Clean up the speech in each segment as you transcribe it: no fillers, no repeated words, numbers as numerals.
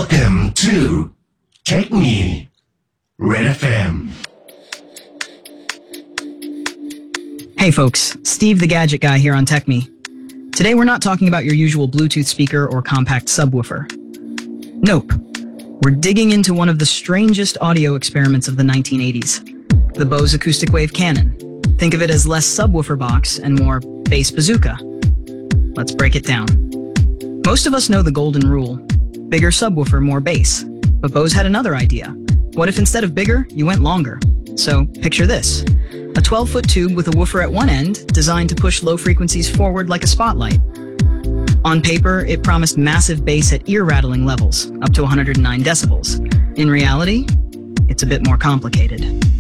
Welcome to Take Me, Red FM. Hey folks, Steve the Gadget Guy here on Tech Me. Today we're not talking about your usual Bluetooth speaker or compact subwoofer. Nope. We're digging into one of the strangest audio experiments of the 1980s, the Bose Acoustic Wave Cannon. Think of it as less subwoofer box and more bass bazooka. Let's break it down. Most of us know the golden rule: bigger subwoofer, more bass. But Bose had another idea. What if instead of bigger, you went longer? So picture this: a 12-foot tube with a woofer at one end, designed to push low frequencies forward like a spotlight. On paper, it promised massive bass at ear-rattling levels, up to 109 decibels. In reality, it's a bit more complicated.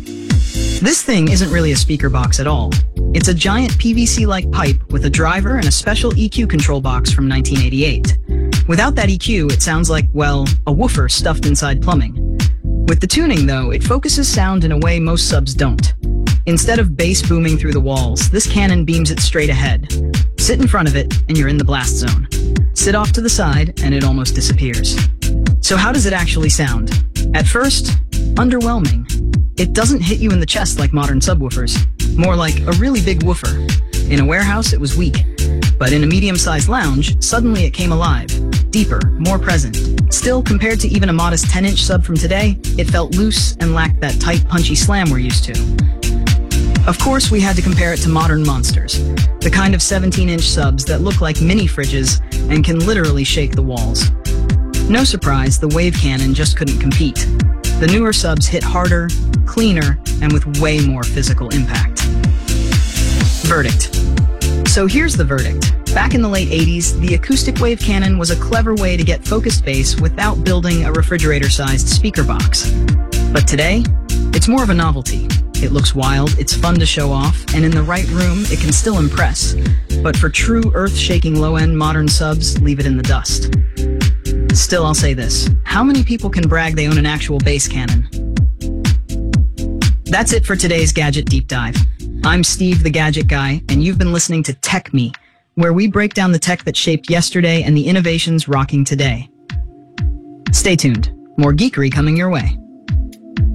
This thing isn't really a speaker box at all. It's a giant PVC-like pipe with a driver and a special EQ control box from 1988. Without that EQ, it sounds like, well, a woofer stuffed inside plumbing. With the tuning, though, it focuses sound in a way most subs don't. Instead of bass booming through the walls, this cannon beams it straight ahead. Sit in front of it, and you're in the blast zone. Sit off to the side, and it almost disappears. So how does it actually sound? At first, underwhelming. It doesn't hit you in the chest like modern subwoofers. More like a really big woofer. In a warehouse, it was weak. But in a medium-sized lounge, suddenly it came alive. Deeper, more present. Still, compared to even a modest 10-inch sub from today, it felt loose and lacked that tight, punchy slam we're used to. Of course, we had to compare it to modern monsters, the kind of 17-inch subs that look like mini fridges and can literally shake the walls. No surprise, the Wave Cannon just couldn't compete. The newer subs hit harder, cleaner, and with way more physical impact. Verdict. So here's the verdict. Back in the late 80s, the Acoustic Wave Cannon was a clever way to get focused bass without building a refrigerator-sized speaker box. But today, it's more of a novelty. It looks wild, it's fun to show off, and in the right room, it can still impress. But for true earth-shaking low-end modern subs, leave it in the dust. Still, I'll say this: how many people can brag they own an actual bass cannon? That's it for today's Gadget Deep Dive. I'm Steve the Gadget Guy, and you've been listening to Tech Me, where we break down the tech that shaped yesterday and the innovations rocking today. Stay tuned. More geekery coming your way.